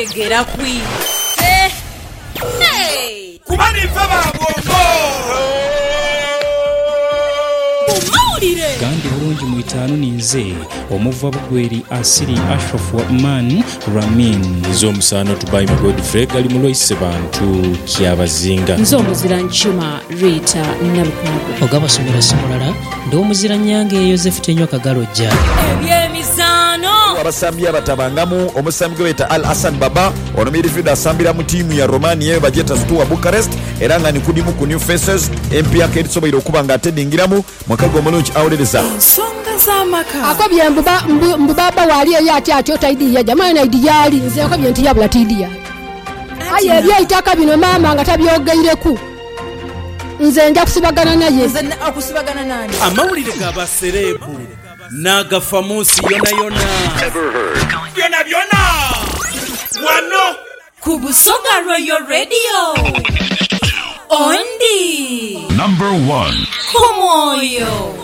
Egera kwi. Kubani faba bongo. Kandi bulungi mu itaanu ninze omuva bugweri asiri Ashraf wa Man Ramin izo musano tubayi mu Godfrey gali mu loise bantu kyabazinga nzo muzira nchuma Rita Nalukungu ogaba somera simulala ndo muzira nyange Joseph Tenyo Kagalojja ebyemizano abasambi abatabangamu omusambi gweta Al Hassan Baba ono midfield asambira mu timu ya Romania bajeta Steaua Bucharest era nga nikudimu ku New Faces empia kedisoboira okuba nga atedingiramu mwakago omulungi awuliriza nsonga z'amaka akobye mbubaba wali yati otayidiya jamani naidiyali nze akobye nti yabula tidiya aye ebyo itaka bino mama nga tabyogeyireku nze nja kusibagana naye nze okusibagana nani amawulire g'abaserebu n'agafamuusi yona byona wano ku Busoga Royal Radio Ondi Number 1 Kumoyo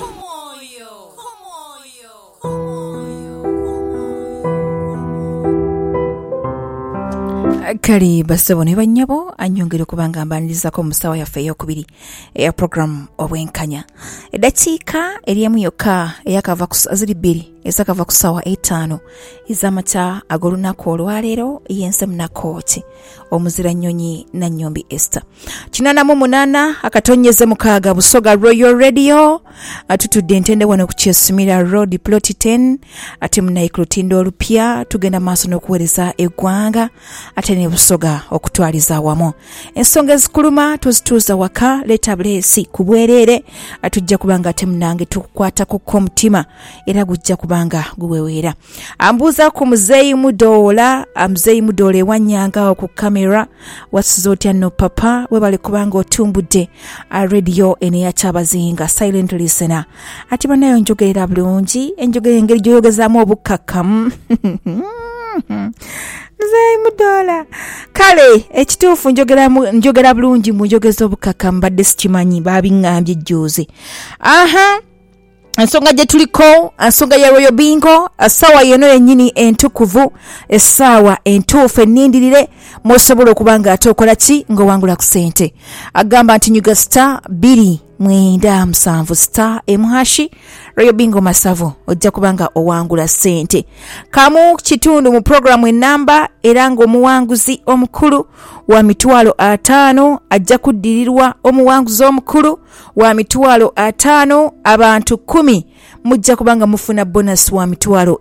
Kali basebo ne banyabo anyongere kubanga mbanizako musawa yaffe eyokubiri eya program obwenkanya edakiika eriemu yokka eyakava aziri bbiri ezakava ku ssaawa 5 ez'amata ag'olunaku olwaleero y'ensemu nakooti omuzira nnyonyi Nannyombi Esther 88 akatonyeze mukaaga Busoga Royal Radio atutudde entende wano ku Kyesumira Road Plot 10 ate munayika lutindo olupya tugenda maaso n'okuweereza eggwanga ate ne Busoga okutwaliza awamu ensonga ezikuluma tuzituuza waka leta blesi ku bwereere atujja kubanga ate munange tukukwatako omutima era gujja kubanga guweweera ambuuza ku muzeeyi Mudoola ewanyanga ku kamera wasizo otya no papa webale kubanga otumbudde radio eneyakyabazinga silent listener ati banayo njogerera bulungi enjogera engeri gyoyogezaamu obukakamu Muzeeyi Mudoola kale ekituufu njogera bulungi mu njogeza obukakamu badde sikimanyi babiŋŋambye jjooze ensonga gye tuliko ensonga ya Royal Bingo essaawa yeno yennyini entukuvu essaawa entuufu ennindirire mwosobola okubanga ate okola ki ng'owangula ku ssente agamba nti nyuga star 297 star emuhashi Royal Bingo masavu ojja kubanga owangula ssente kamu kitundu mu programu enamba era ng'omuwanguzi omukulu wa $5,000 ajja kuddirirwa omuwanguzi omukulu wa $5,000 abantu 10 mujja kubanga mufuna bonus wa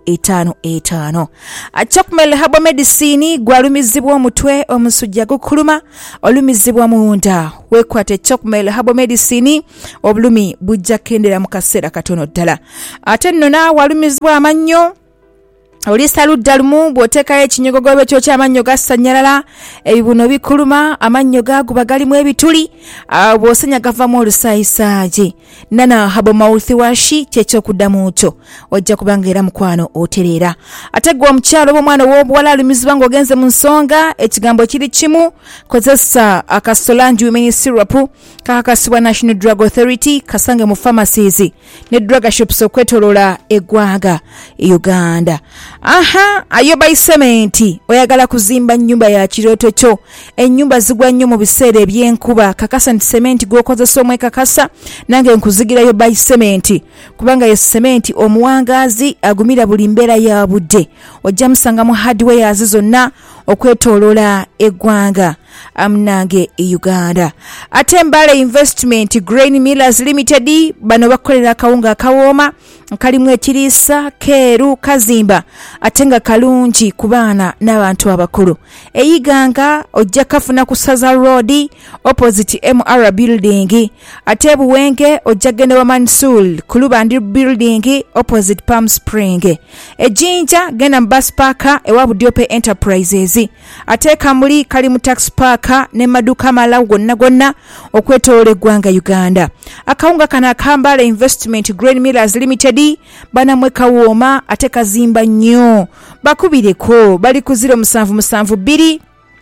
$5,500 Chocmel Herbal Medicine gwalumizibwa omutwe omusujja gukuluma olumizibwa munda wekwate Chocmel Herbal Medicine obulumi bujja kendera mu kaseera katono ddala ate nno naawe walumizibwa amannyo olisa luddalumu bw'oteekayo ekinyogogobe kyo ky'amannyo gassanyalala ebibuno bikuluma amannyo gaguba galimu ebituli bw'osenya gavamu olusaayisaaji nana habo mouthwash kyekyokuddamu kyo ojja kubanga era mukwano otereera ate gwe omukyalo oba omwana w'obuwala alumizibwa ng'ogenze mu nsonga ekigambo kiri kimu kozesa akasolange women syrup kakakasibwa National Drug Authority kasange mu pharmacies ne drug shops okwetoloola eggwanga Uganda ayoba isementi oyagala kuzimba nnyumba ya kirooto kyo ennyumba zigwa nnyo mu biseera eby'enkuba kakasa nti sementi gw'okozesa omwekakasa nange nkuzigira yoba isementi kubanga ye sementi omuwangaazi agumira buli mbeera ya budde ojja musanga mu hardwares zonna okwetoloola eggwanga amnange Uganda ate Mbale Investment Grain Millers Limited bano bakolera akawunga akawooma kalimu ekiriisa keeru kazimba ate nga kalungi ku baana n'abantu abakulu eyiganga ojja kafuna ku Saza Road opposite MR Building ate Buwenge ojja genda wa Mansul ku Lubandi Building opposite Palm Spring ejinja genda mu Bus Park ewa Budiope Enterprises ate Kamuli kali mu Tax Park ne maduka malawo gonna okwetoloola eggwanga Uganda akawunga kana Kambale Investment Grain Millers Limited banamwe kawooma ate kazimba nnyo bakubireko bali ku 0772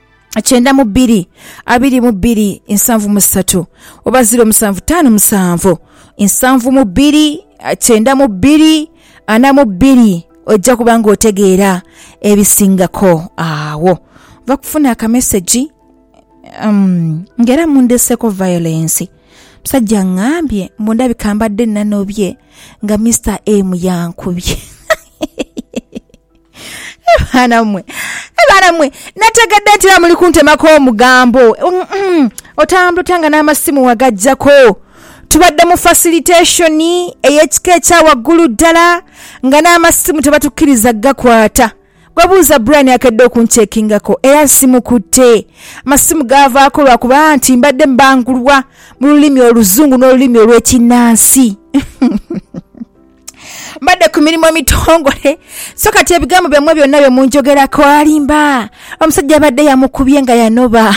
92 22 73 oba 0757 72 92 42 ojja kubanga otegeera ebisingako awo bakufuna akamessage ngera mundeseko violence musajja ngambye mundabika mbadde nanobye nga Mr. M yankubye Bana mwe nategedde nti muli kuntemako omugambo otambulutanga n'amasimu wagajjako tubadde mu facilitation ey'ekika ekya waggulu ddala nga n'amasimu tebatukkiriza gakwata gwabuuza Brian akedde okunchekingako era simukutte amasimu gavaako lwakuba nti mbadde mbangulwa mu lulimi oluzungu n'olulimi olw'ekinnansi mbadde ku mirimu emitongole so kati ebigambo byamwe byonna bye munjogerako alimba omusajja abadde yamukubye nga yanoba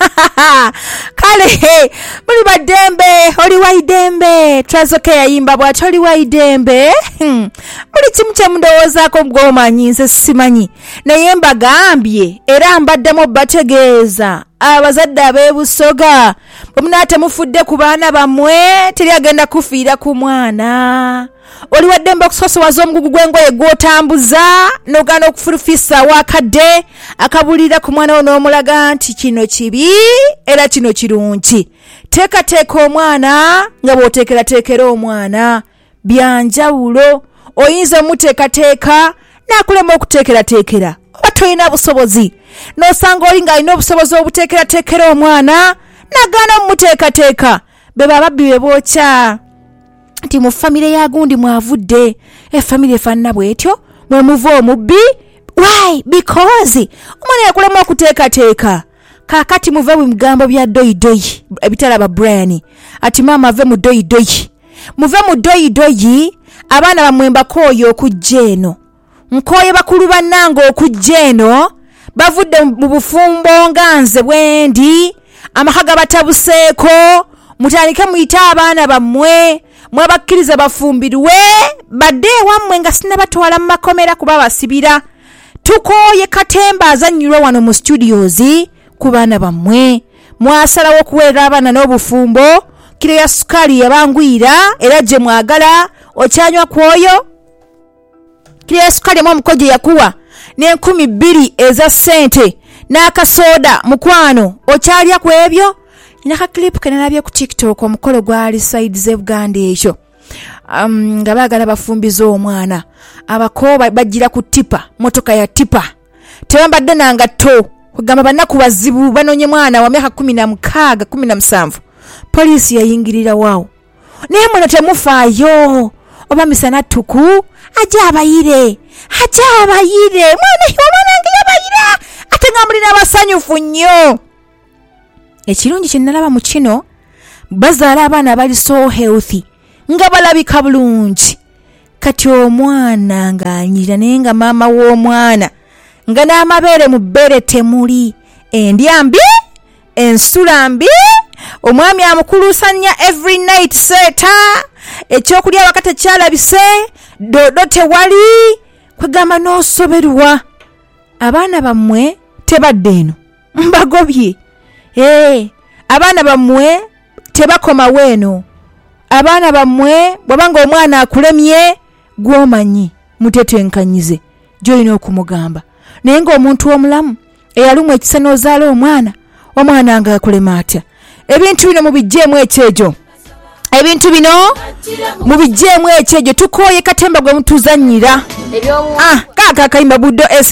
kale muli baddembe oli waidembe Trazoke yayimba bw'ati oli waidembe muli kimu kyemundowoozaako gw'omanyi nze simanyi naye mbagambye era mbaddemu bategeeza abazadde ab'ebusoga bwe munaatemufudde ku baana bammwe teri agenda kufiira ku mwana oli waddembe okusosowaza omugugu gw'engoye gw'otambuza n'ogaana okufulufisa wakadde akabulira ku mwana wo n'omulaga nti kino kibi era kino kirungi teekateeka omwana nga bw'oteekerateekera omwana byanjawulo oyinza omuteekateeka n'akulema okuteekerateekera oba tolina busobozi n'osanga oli ng'alina obusobozi obuteekerateekera omwana n'agaana omumuteekateeka be bababbi be bookya nti mu famire ya gundi mwavudde famire efaanana bw'etyo mwe muva omubbi why because omwana yakulema okuteekateeka kaakati muve mu bigambo bya doyidoyi ebitalaba Brian ati maama ave mu doyidoyi muve mu doyidoyi abaana bammwe mbakooye okujja eno nkooye bakulu bannange okujja eno bavudde mu bufumbo nga nze bwendi amaka gabatabuseeko mutandike muyite abaana bammwe mwabakkiriza bafumbirwe badde ewammwe nga sinnabatwala mu makomera kuba basibira tukooye katemba azannyirwa wano mu studios ku baana bammwe mwasalawo okuweerera abaana n'obufumbo kiro ya sukaali yabangwira era gye mwagala okyanywa kwoyo kiro ya sukaali emu omukoje yakuwa n'2,000 eza ssente n'akasooda mukwano okyalya ku ebyo naka clip kanalabye ku TikTok omukolo gwali side ze Buganda ekyo nga baagala bafumbiza omwana abakooba bajjira ku tipa motoka ya tipa tebambadde nangatto kugamba bannaku bazibu banonye mwana wa myaka 16-17 poliisi yayingirira waawo naye mwana temufaayo oba misana tuku ajja abayire mwana nge yabayira ate nga mulina abasanyufu nnyo ekirungi kye nalaba mu kino bazaala abaana abali so healthy nga balabika bulungi kati omwana ng'anyirira naye nga maama w'omwana nga n'amabeere mu bbeere temuli endya mbi ensula mbi omwami amukuluusanya every night seeta ekyokulya wakati kyalabise dodo tewali kwegamba n'osoberwa abaana bammwe tebadde eno mbagobye abaana bammwe tebakoma weeno abaana bammwe bwabanga omwana akulemye gwomanyi mutetenkanyize gyolina okumugamba naye ng'omuntu omulamu eyalumu ekisa n'ozaala omwana nga akulema atya ebintu bino mubijjeemu ekyejo tukooye katemba gwe mutuzannyira kaaka akayimba buddo